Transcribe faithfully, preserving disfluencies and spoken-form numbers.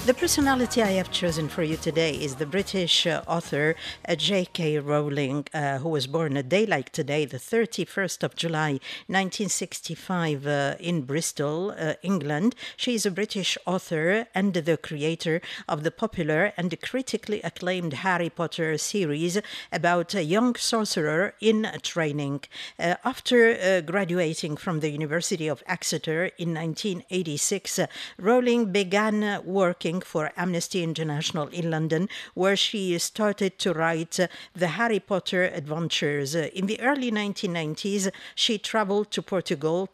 The personality I have chosen for you today is the British uh, author uh, J K. Rowling, uh, who was born a day like today, the thirty-first of July, nineteen sixty-five, uh, in Bristol, uh, England. She is a British author and the creator of the popular and critically acclaimed Harry Potter series about a young sorcerer in training. Uh, after uh, graduating from the University of Exeter in nineteen eighty-six, uh, Rowling began uh, working for Amnesty International in London, where she started to write uh, the Harry Potter adventures. Uh, in the early nineteen nineties, she traveled to Portugal